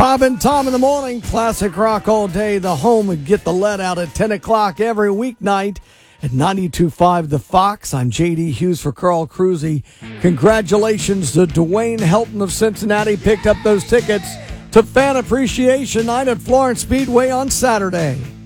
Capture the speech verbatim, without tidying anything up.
Bob and Tom in the morning, classic rock all day. The home would get the let out at ten o'clock every weeknight at ninety-two point five The Fox. I'm J D Hughes for Carl Cruzy. Congratulations to Dwayne Helton of Cincinnati. Picked up those tickets to Fan Appreciation Night at Florence Speedway on Saturday.